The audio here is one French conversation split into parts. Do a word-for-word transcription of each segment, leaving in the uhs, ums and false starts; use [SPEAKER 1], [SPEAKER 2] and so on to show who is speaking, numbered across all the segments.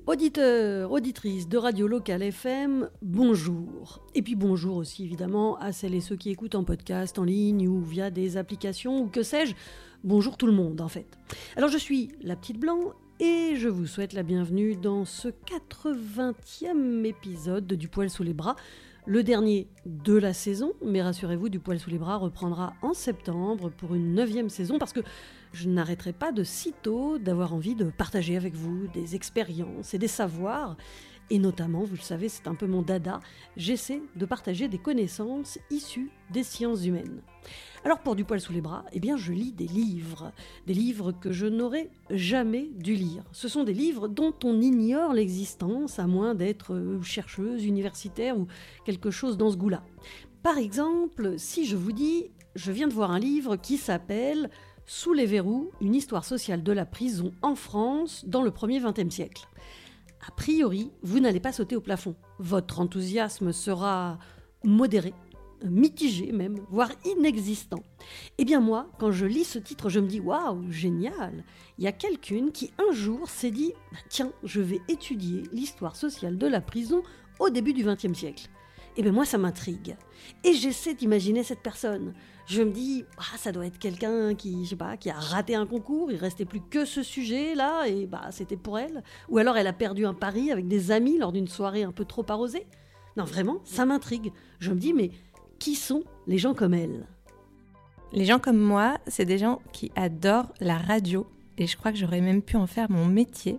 [SPEAKER 1] Auditeurs, auditrices de Radio Locale F M, bonjour. Et puis bonjour aussi évidemment à celles et ceux qui écoutent en podcast, en ligne ou via des applications ou que sais-je. Bonjour tout le monde en fait. Alors je suis la Petite Blanc et je vous souhaite la bienvenue dans ce quatre-vingtième épisode de Du Poil sous les bras. Le dernier de la saison, mais rassurez-vous, Du Poil sous les bras reprendra en septembre pour une neuvième saison parce que je n'arrêterai pas de sitôt d'avoir envie de partager avec vous des expériences et des savoirs. Et notamment, vous le savez, c'est un peu mon dada, j'essaie de partager des connaissances issues des sciences humaines. Alors pour Du Poil sous les bras, eh bien je lis des livres, des livres que je n'aurais jamais dû lire. Ce sont des livres dont on ignore l'existence, à moins d'être chercheuse, universitaire ou quelque chose dans ce goût-là. Par exemple, si je vous dis, je viens de voir un livre qui s'appelle « Sous les verrous, une histoire sociale de la prison en France dans le premier vingtième siècle ». A priori, vous n'allez pas sauter au plafond. Votre enthousiasme sera modéré, mitigé même, voire inexistant. Eh bien moi, quand je lis ce titre, je me dis « Waouh, génial !» Il y a quelqu'une qui un jour s'est dit bah, « Tiens, je vais étudier l'histoire sociale de la prison au début du vingtième siècle. » Eh bien moi, ça m'intrigue. Et j'essaie d'imaginer cette personne. Je me dis, ah, ça doit être quelqu'un qui, je sais pas, qui a raté un concours, il restait plus que ce sujet-là, et bah, c'était pour elle. Ou alors elle a perdu un pari avec des amis lors d'une soirée un peu trop arrosée. Non, vraiment, ça m'intrigue. Je me dis, mais qui sont les gens comme elle ?
[SPEAKER 2] Les gens comme moi, c'est des gens qui adorent la radio, et je crois que j'aurais même pu en faire mon métier.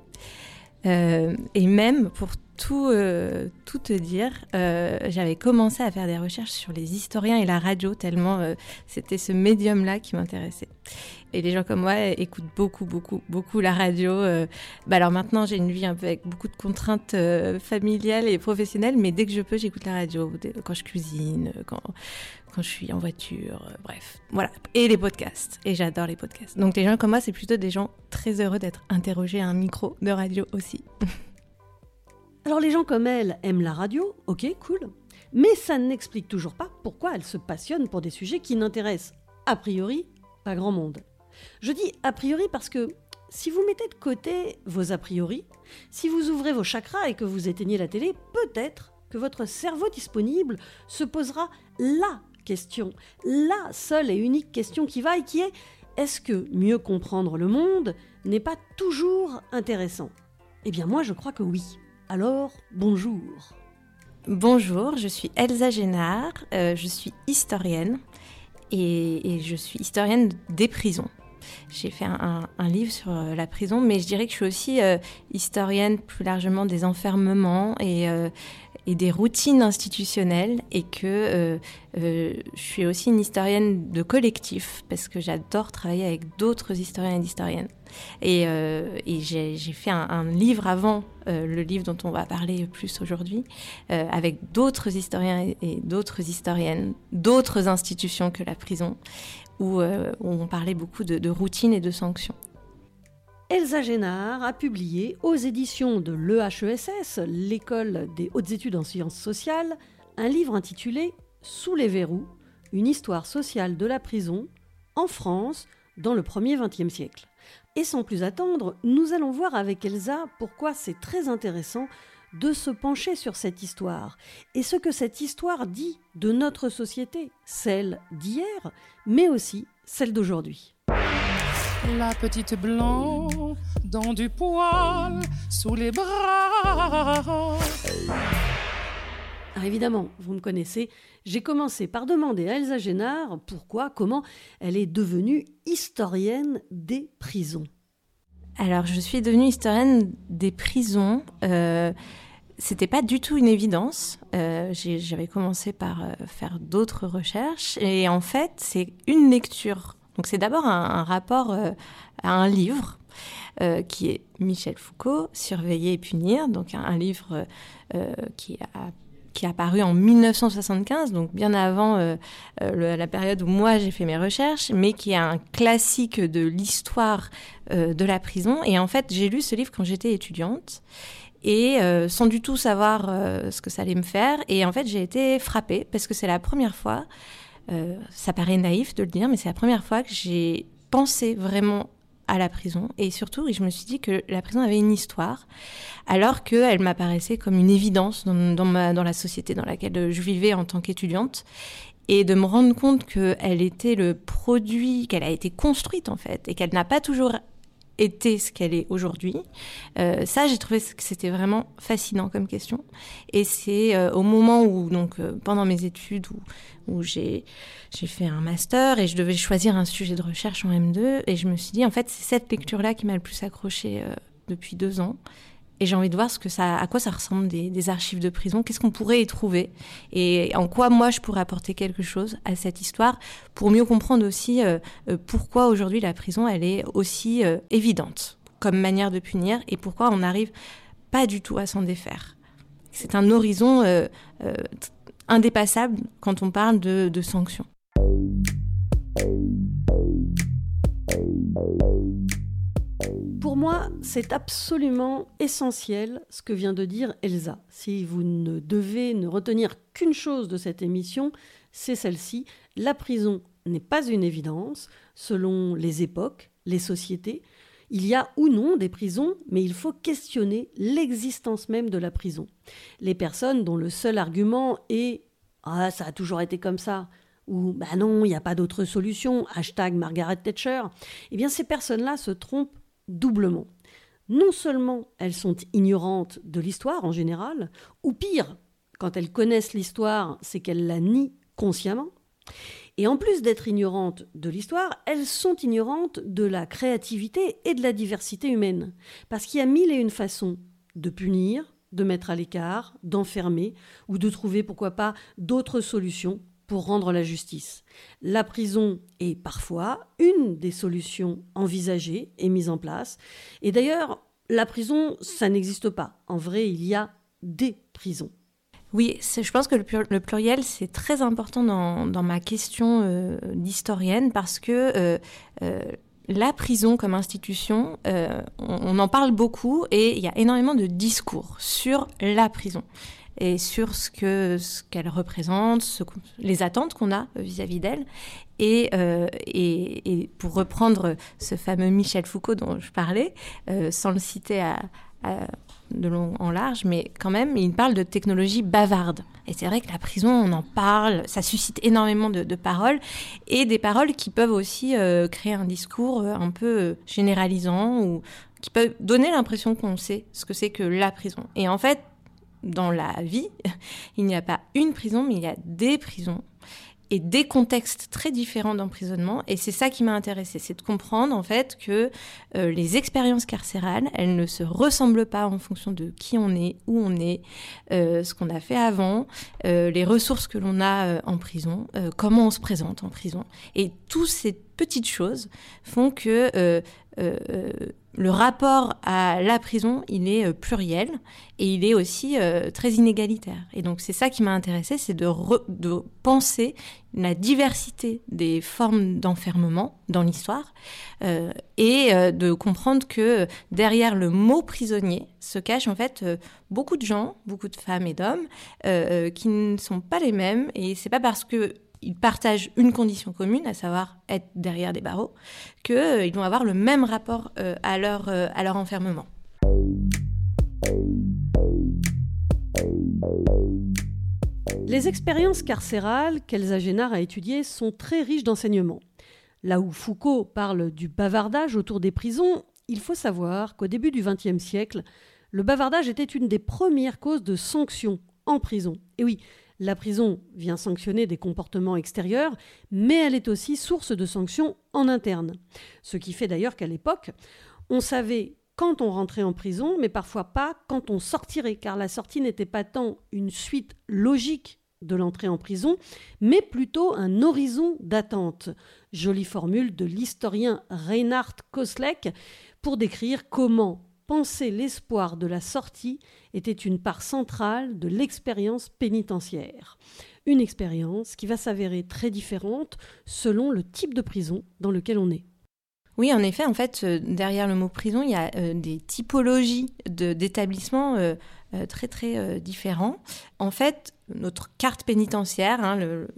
[SPEAKER 2] Euh, et même, pour tout, euh, tout te dire, euh, j'avais commencé à faire des recherches sur les historiens et la radio, tellement euh, c'était ce médium-là qui m'intéressait. Et les gens comme moi écoutent beaucoup, beaucoup, beaucoup la radio. Euh, bah alors maintenant, j'ai une vie un peu avec beaucoup de contraintes euh, familiales et professionnelles, mais dès que je peux, j'écoute la radio, quand je cuisine, quand, quand je suis en voiture, euh, bref. Voilà. Et les podcasts. Et j'adore les podcasts. Donc les gens comme moi, c'est plutôt des gens très heureux d'être interrogés à un micro de radio aussi.
[SPEAKER 1] Alors les gens comme elle aiment la radio, ok, cool. Mais ça n'explique toujours pas pourquoi elle se passionne pour des sujets qui n'intéressent, a priori, pas grand monde. Je dis a priori parce que si vous mettez de côté vos a priori, si vous ouvrez vos chakras et que vous éteignez la télé, peut-être que votre cerveau disponible se posera la question, la seule et unique question qui va et qui est « Est-ce que mieux comprendre le monde n'est pas toujours intéressant ?» Eh bien moi je crois que oui. Alors, bonjour.
[SPEAKER 2] Bonjour, je suis Elsa Génard, euh, je suis historienne et, et je suis historienne des prisons. J'ai fait un, un, un livre sur la prison, mais je dirais que je suis aussi euh, historienne plus largement des enfermements et, euh, et des routines institutionnelles et que euh, euh, je suis aussi une historienne de collectif parce que j'adore travailler avec d'autres historiens et d'historiennes. Et, euh, et j'ai, j'ai fait un, un livre avant euh, le livre dont on va parler plus aujourd'hui, euh, avec d'autres historiens et, et d'autres historiennes, d'autres institutions que la prison, où, euh, où on parlait beaucoup de, de routines et de sanctions.
[SPEAKER 1] Elsa Génard a publié aux éditions de l'E H E S S, l'École des hautes études en sciences sociales, un livre intitulé « Sous les verrous, une histoire sociale de la prison en France dans le premier vingtième siècle ». Et sans plus attendre, nous allons voir avec Elsa pourquoi c'est très intéressant de se pencher sur cette histoire et ce que cette histoire dit de notre société, celle d'hier, mais aussi celle d'aujourd'hui.
[SPEAKER 3] La petite blanc dans du poil sous les bras.
[SPEAKER 1] Alors évidemment, vous me connaissez, j'ai commencé par demander à Elsa Génard pourquoi, comment elle est devenue historienne des prisons.
[SPEAKER 2] Alors, je suis devenue historienne des prisons. Euh, c'était pas du tout une évidence. Euh, j'ai, j'avais commencé par euh, faire d'autres recherches. Et en fait, c'est une lecture. Donc, c'est d'abord un, un rapport euh, à un livre euh, qui est Michel Foucault, Surveiller et punir. Donc, un, un livre euh, qui a qui est apparu en dix-neuf cent soixante-quinze, donc bien avant euh, euh, la période où moi j'ai fait mes recherches, mais qui est un classique de l'histoire euh, de la prison. Et en fait, j'ai lu ce livre quand j'étais étudiante, et euh, sans du tout savoir euh, ce que ça allait me faire. Et en fait, j'ai été frappée, parce que c'est la première fois, euh, ça paraît naïf de le dire, mais c'est la première fois que j'ai pensé vraiment à la prison. Et surtout, je me suis dit que la prison avait une histoire, alors qu'elle m'apparaissait comme une évidence dans, dans, ma, dans la société dans laquelle je vivais en tant qu'étudiante. Et de me rendre compte qu'elle était le produit, qu'elle a été construite en fait, et qu'elle n'a pas toujours été ce qu'elle est aujourd'hui. Euh, ça, j'ai trouvé que c'était vraiment fascinant comme question. Et c'est euh, au moment où, donc, euh, pendant mes études, où, où j'ai, j'ai fait un master et je devais choisir un sujet de recherche en M deux. Et je me suis dit, en fait, c'est cette lecture-là qui m'a le plus accrochée euh, depuis deux ans. Et j'ai envie de voir ce que ça, à quoi ça ressemble des, des archives de prison, qu'est-ce qu'on pourrait y trouver et en quoi moi je pourrais apporter quelque chose à cette histoire pour mieux comprendre aussi euh, euh, pourquoi aujourd'hui la prison elle est aussi euh, évidente comme manière de punir et pourquoi on n'arrive pas du tout à s'en défaire. C'est un horizon euh, euh, indépassable quand on parle de, de sanctions.
[SPEAKER 1] Pour moi, c'est absolument essentiel ce que vient de dire Elsa. Si vous ne devez ne retenir qu'une chose de cette émission, c'est celle-ci. La prison n'est pas une évidence selon les époques, les sociétés. Il y a ou non des prisons, mais il faut questionner l'existence même de la prison. Les personnes dont le seul argument est « Ah, ça a toujours été comme ça » ou « Bah non, il n'y a pas d'autre solution », hashtag Margaret Thatcher, eh bien ces personnes-là se trompent doublement. Non seulement elles sont ignorantes de l'histoire en général, ou pire, quand elles connaissent l'histoire, c'est qu'elles la nient consciemment. Et en plus d'être ignorantes de l'histoire, elles sont ignorantes de la créativité et de la diversité humaine. Parce qu'il y a mille et une façons de punir, de mettre à l'écart, d'enfermer, ou de trouver, pourquoi pas, d'autres solutions pour rendre la justice. La prison est parfois une des solutions envisagées et mises en place. Et d'ailleurs, la prison, ça n'existe pas. En vrai, il y a des prisons.
[SPEAKER 2] Oui, c'est, je pense que le, plur, le pluriel, c'est très important dans, dans ma question euh, d'historienne parce que euh, euh, la prison comme institution, euh, on, on en parle beaucoup et il y a énormément de discours sur la prison et sur ce, que, ce qu'elle représente, ce, les attentes qu'on a vis-à-vis d'elle. Et, euh, et, et pour reprendre ce fameux Michel Foucault dont je parlais, euh, sans le citer à, à, de long en large, mais quand même, il parle de technologie bavarde. Et c'est vrai que la prison, on en parle, ça suscite énormément de, de paroles, et des paroles qui peuvent aussi euh, créer un discours un peu généralisant, ou qui peuvent donner l'impression qu'on sait ce que c'est que la prison. Et en fait, dans la vie, il n'y a pas une prison, mais il y a des prisons et des contextes très différents d'emprisonnement. Et c'est ça qui m'a intéressée, c'est de comprendre en fait que euh, les expériences carcérales, elles ne se ressemblent pas en fonction de qui on est, où on est, euh, ce qu'on a fait avant, euh, les ressources que l'on a euh, en prison, euh, comment on se présente en prison. Et toutes ces petites choses font que euh, euh, le rapport à la prison, il est euh, pluriel et il est aussi euh, très inégalitaire. Et donc c'est ça qui m'a intéressée, c'est de, re, de penser la diversité des formes d'enfermement dans l'histoire euh, et euh, de comprendre que derrière le mot prisonnier se cachent en fait euh, beaucoup de gens, beaucoup de femmes et d'hommes euh, qui ne sont pas les mêmes. Et c'est pas parce que ils partagent une condition commune, à savoir être derrière des barreaux, qu'ils euh, vont avoir le même rapport euh, à, leur, euh, à leur enfermement.
[SPEAKER 1] Les expériences carcérales qu'Elsa Génard a étudiées sont très riches d'enseignements. Là où Foucault parle du bavardage autour des prisons, il faut savoir qu'au début du vingtième siècle, le bavardage était une des premières causes de sanctions en prison. Et oui, la prison vient sanctionner des comportements extérieurs, mais elle est aussi source de sanctions en interne. Ce qui fait d'ailleurs qu'à l'époque, on savait quand on rentrait en prison, mais parfois pas quand on sortirait, car la sortie n'était pas tant une suite logique de l'entrée en prison, mais plutôt un horizon d'attente. Jolie formule de l'historien Reinhard Koselleck pour décrire comment penser l'espoir de la sortie était une part centrale de l'expérience pénitentiaire. Une expérience qui va s'avérer très différente selon le type de prison dans lequel on est.
[SPEAKER 2] Oui, en effet, en fait, euh, derrière le mot prison, il y a euh, des typologies de, d'établissements euh, euh, très, très euh, différents. En fait, notre carte pénitentiaire, hein, le,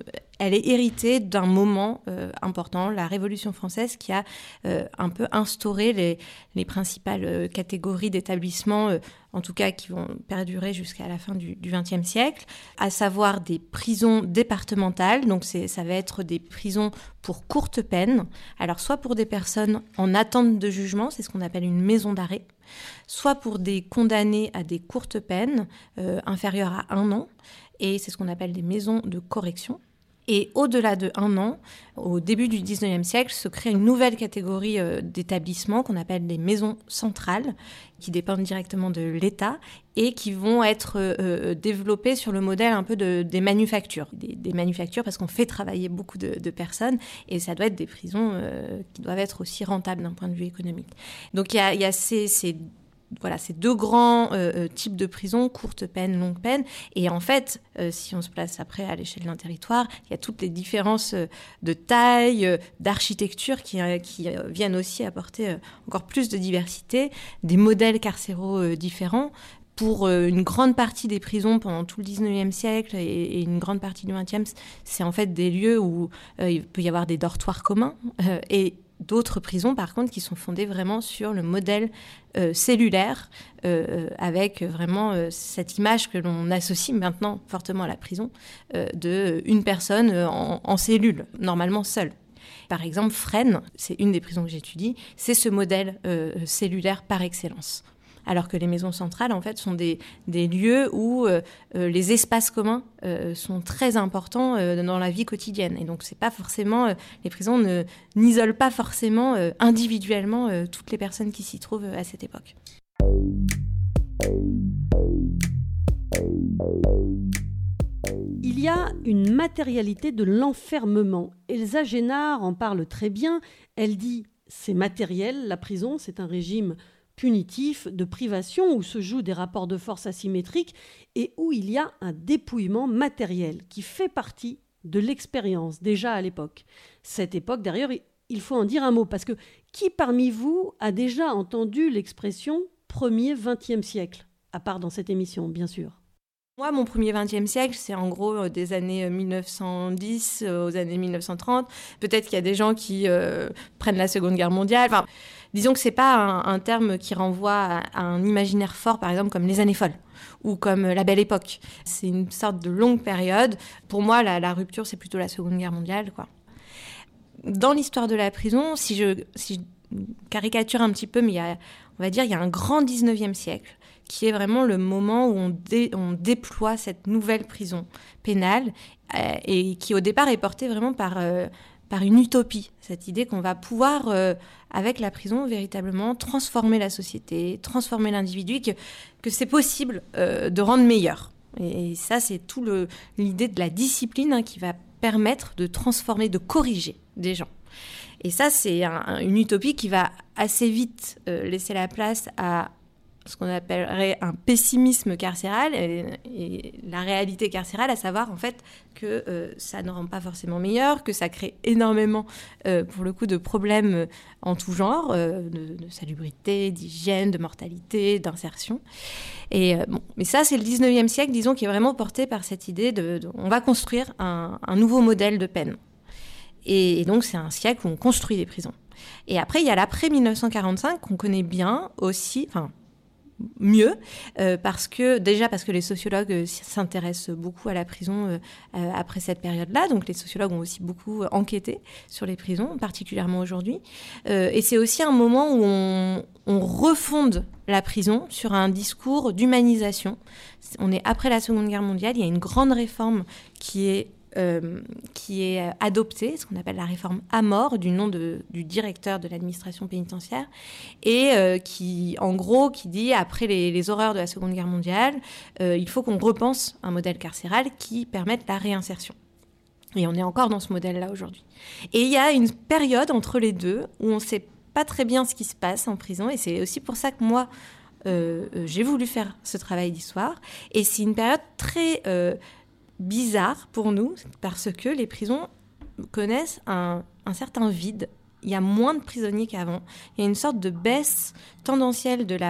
[SPEAKER 2] elle est héritée d'un moment euh, important, la Révolution française, qui a euh, un peu instauré les, les principales euh, catégories d'établissements, euh, en tout cas qui vont perdurer jusqu'à la fin du vingtième siècle, à savoir des prisons départementales. Donc c'est, ça va être des prisons pour courte peine. Alors soit pour des personnes en attente de jugement, c'est ce qu'on appelle une maison d'arrêt, soit pour des condamnés à des courtes peines euh, inférieures à un an, et c'est ce qu'on appelle des maisons de correction. Et au-delà de un an, au début du dix-neuvième siècle, se crée une nouvelle catégorie euh, d'établissements qu'on appelle les maisons centrales, qui dépendent directement de l'État et qui vont être euh, développées sur le modèle un peu de, des manufactures. Des, des manufactures parce qu'on fait travailler beaucoup de, de personnes et ça doit être des prisons euh, qui doivent être aussi rentables d'un point de vue économique. Donc il y a, y a ces... ces Voilà, ces deux grands euh, types de prisons, courte peine, longue peine. Et en fait, euh, si on se place après à l'échelle d'un territoire, il y a toutes les différences euh, de taille, euh, d'architecture qui, euh, qui euh, viennent aussi apporter euh, encore plus de diversité, des modèles carcéraux euh, différents. Pour euh, une grande partie des prisons pendant tout le dix-neuvième siècle et, et une grande partie du vingtième, c'est en fait des lieux où euh, il peut y avoir des dortoirs communs euh, et d'autres prisons, par contre, qui sont fondées vraiment sur le modèle euh, cellulaire, euh, avec vraiment euh, cette image que l'on associe maintenant fortement à la prison, euh, d'une personne en, en cellule, normalement seule. Par exemple, Fresnes, c'est une des prisons que j'étudie, c'est ce modèle euh, cellulaire par excellence. Alors que les maisons centrales, en fait, sont des, des lieux où euh, les espaces communs euh, sont très importants euh, dans la vie quotidienne. Et donc, c'est pas forcément... Euh, les prisons ne, n'isolent pas forcément euh, individuellement euh, toutes les personnes qui s'y trouvent euh, à cette époque.
[SPEAKER 1] Il y a une matérialité de l'enfermement. Elsa Génard en parle très bien. Elle dit « c'est matériel, la prison, c'est un régime... punitif, de privation, où se jouent des rapports de force asymétriques et où il y a un dépouillement matériel qui fait partie de l'expérience déjà à l'époque. Cette époque, d'ailleurs, il faut en dire un mot, parce que qui parmi vous a déjà entendu l'expression « premier vingtième siècle » à part dans cette émission, bien sûr.
[SPEAKER 2] Moi, mon premier vingtième siècle, c'est en gros des années mille neuf cent dix aux années mille neuf cent trente. Peut-être qu'il y a des gens qui euh, prennent la Seconde Guerre mondiale. Enfin, disons que c'est pas un, un terme qui renvoie à, à un imaginaire fort, par exemple, comme les années folles ou comme la Belle Époque. C'est une sorte de longue période. Pour moi, la, la rupture, c'est plutôt la Seconde Guerre mondiale, quoi. Dans l'histoire de la prison, si je, si je caricature un petit peu, mais il y a, on va dire, il y a un grand dix-neuvième siècle qui est vraiment le moment où on, dé, on déploie cette nouvelle prison pénale euh, et qui, au départ, est portée vraiment par, euh, par une utopie. Cette idée qu'on va pouvoir, euh, avec la prison, véritablement transformer la société, transformer l'individu, que, que c'est possible euh, de rendre meilleur. Et, et ça, c'est tout le, l'idée de la discipline hein, qui va permettre de transformer, de corriger des gens. Et ça, c'est un, une utopie qui va assez vite euh, laisser la place à ce qu'on appellerait un pessimisme carcéral et, et la réalité carcérale, à savoir en fait que euh, ça ne rend pas forcément meilleur, que ça crée énormément euh, pour le coup de problèmes en tout genre, euh, de, de salubrité, d'hygiène, de mortalité, d'insertion. Et euh, bon, mais ça c'est le dix-neuvième siècle, disons, qui est vraiment porté par cette idée de, de on va construire un, un nouveau modèle de peine. Et, et donc c'est un siècle où on construit des prisons. Et après il y a l'après mille neuf cent quarante-cinq qu'on connaît bien aussi, enfin mieux, euh, parce que déjà parce que les sociologues euh, s'intéressent beaucoup à la prison euh, euh, après cette période-là, donc les sociologues ont aussi beaucoup enquêté sur les prisons, particulièrement aujourd'hui, euh, et c'est aussi un moment où on, on refonde la prison sur un discours d'humanisation. On est après la Seconde Guerre mondiale, il y a une grande réforme qui est Euh, qui est adoptée, ce qu'on appelle la réforme Amor, du nom de, du directeur de l'administration pénitentiaire, et euh, qui, en gros, qui dit, après les, les horreurs de la Seconde Guerre mondiale, euh, il faut qu'on repense un modèle carcéral qui permette la réinsertion. Et on est encore dans ce modèle-là aujourd'hui. Et il y a une période entre les deux où on ne sait pas très bien ce qui se passe en prison, et c'est aussi pour ça que moi, euh, j'ai voulu faire ce travail d'histoire, et c'est une période très... Euh, bizarre pour nous, parce que les prisons connaissent un, un certain vide. Il y a moins de prisonniers qu'avant. Il y a une sorte de baisse tendancielle de la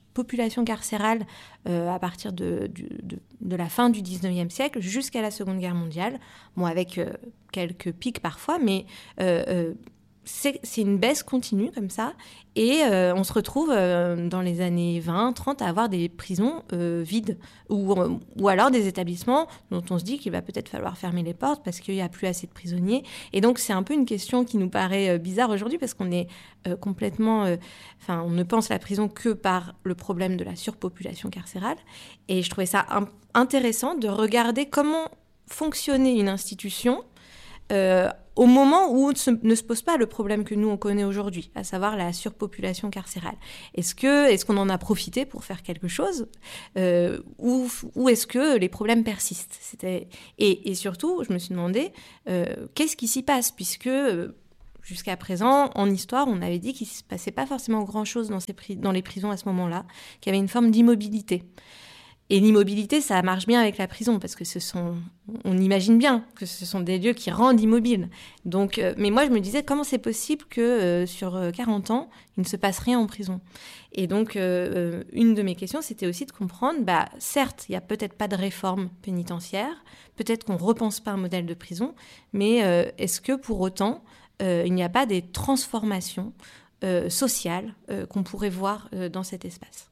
[SPEAKER 2] population carcérale euh, à partir de, de, de, de la fin du dix-neuvième siècle jusqu'à la Seconde Guerre mondiale, bon, avec euh, quelques pics parfois, mais euh, euh, c'est, c'est une baisse continue comme ça, et euh, on se retrouve euh, dans les années vingt, trente à avoir des prisons euh, vides, ou, ou alors des établissements dont on se dit qu'il va peut-être falloir fermer les portes parce qu'il n'y a plus assez de prisonniers. Et donc c'est un peu une question qui nous paraît euh, bizarre aujourd'hui parce qu'on est euh, complètement... Enfin, euh, on ne pense la prison que par le problème de la surpopulation carcérale. Et je trouvais ça un, intéressant de regarder comment fonctionnait une institution Euh, au moment où se, ne se pose pas le problème que nous, on connaît aujourd'hui, à savoir la surpopulation carcérale. Est-ce, que, est-ce qu'on en a profité pour faire quelque chose euh, ou, ou est-ce que les problèmes persistent? C'était... Et, et surtout, je me suis demandé, euh, qu'est-ce qui s'y passe? Puisque euh, jusqu'à présent, en histoire, on avait dit qu'il ne se passait pas forcément grand-chose dans, ces pri- dans les prisons à ce moment-là, qu'il y avait une forme d'immobilité. Et l'immobilité, ça marche bien avec la prison, parce que ce sont, on imagine bien que ce sont des lieux qui rendent immobiles. Donc, euh, mais moi, je me disais, comment c'est possible que euh, sur quarante ans, il ne se passe rien en prison? Et donc, euh, une de mes questions, c'était aussi de comprendre, bah, certes, il n'y a peut-être pas de réforme pénitentiaire, peut-être qu'on ne repense pas un modèle de prison, mais euh, est-ce que pour autant, euh, il n'y a pas des transformations euh, sociales euh, qu'on pourrait voir euh, dans cet espace?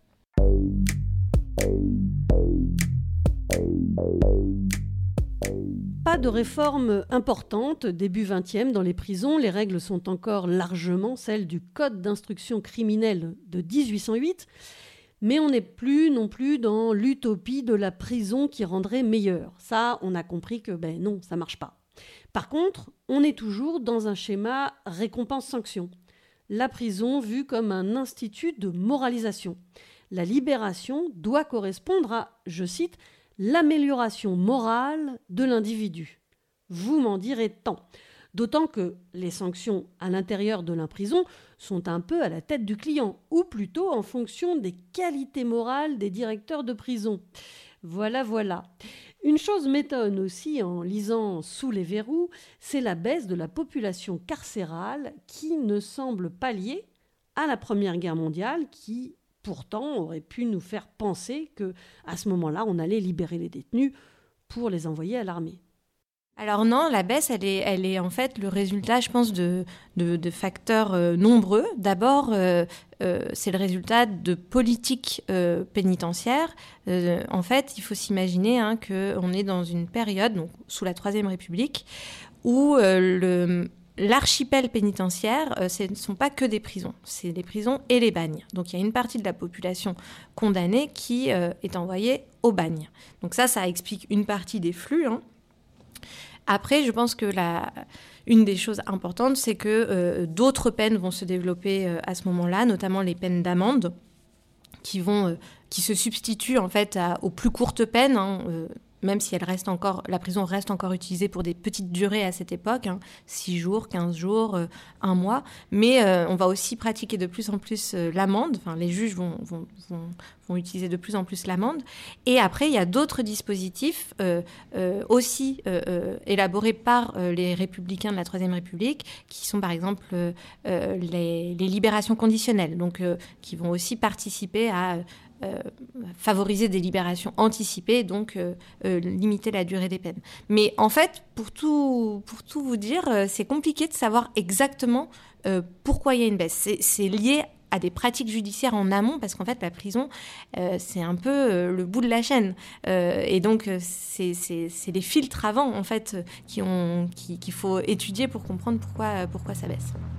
[SPEAKER 1] Pas de réforme importante début vingtième dans les prisons. Les règles sont encore largement celles du Code d'instruction criminelle de dix-huit cent huit. Mais on n'est plus non plus dans l'utopie de la prison qui rendrait meilleure. Ça, on a compris que ben non, ça marche pas. Par contre, on est toujours dans un schéma récompense-sanction. La prison vue comme un institut de moralisation. La libération doit correspondre à, je cite, l'amélioration morale de l'individu. Vous m'en direz tant. D'autant que les sanctions à l'intérieur de la prison sont un peu à la tête du client, ou plutôt en fonction des qualités morales des directeurs de prison. Voilà, voilà. Une chose m'étonne aussi en lisant Sous les verrous, c'est la baisse de la population carcérale qui ne semble pas liée à la Première Guerre mondiale, qui pourtant aurait pu nous faire penser qu'à ce moment-là, on allait libérer les détenus pour les envoyer à l'armée.
[SPEAKER 2] Alors non, la baisse, elle est, elle est en fait le résultat, je pense, de, de, de facteurs euh, nombreux. D'abord, euh, euh, c'est le résultat de politiques euh, pénitentiaires. Euh, en fait, il faut s'imaginer hein, qu'on est dans une période, donc, sous la Troisième République, où euh, le... l'archipel pénitentiaire, euh, ce ne sont pas que des prisons, c'est les prisons et les bagnes. Donc il y a une partie de la population condamnée qui euh, est envoyée au bagne. Donc ça, ça explique une partie des flux. Hein. Après, je pense que la, une des choses importantes, c'est que euh, d'autres peines vont se développer euh, à ce moment-là, notamment les peines d'amende, qui, vont, euh, qui se substituent en fait à, aux plus courtes peines, hein, euh, même si elle reste encore, la prison reste encore utilisée pour des petites durées à cette époque, hein, six jours, quinze jours, euh, un mois. Mais euh, on va aussi pratiquer de plus en plus euh, l'amende. Enfin, les juges vont, vont, vont, vont utiliser de plus en plus l'amende. Et après, il y a d'autres dispositifs euh, euh, aussi euh, euh, élaborés par euh, les républicains de la Troisième République, qui sont par exemple euh, euh, les, les libérations conditionnelles, donc euh, qui vont aussi participer à Euh, favoriser des libérations anticipées, donc euh, euh, limiter la durée des peines. Mais en fait, pour tout, pour tout vous dire, euh, c'est compliqué de savoir exactement euh, pourquoi il y a une baisse. C'est, c'est lié à des pratiques judiciaires en amont, parce qu'en fait, la prison, euh, c'est un peu euh, le bout de la chaîne. Euh, et donc, euh, c'est, c'est, c'est les filtres avant, en fait, qui ont, qui, qu'il faut étudier pour comprendre pourquoi, pourquoi ça baisse.